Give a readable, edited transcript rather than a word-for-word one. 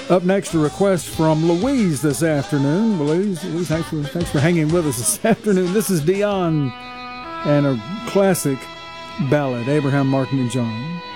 Up next, a request from Louise this afternoon. Louise, thanks for hanging with us this afternoon. This is Dion and a classic ballad, Abraham, Martin, and John.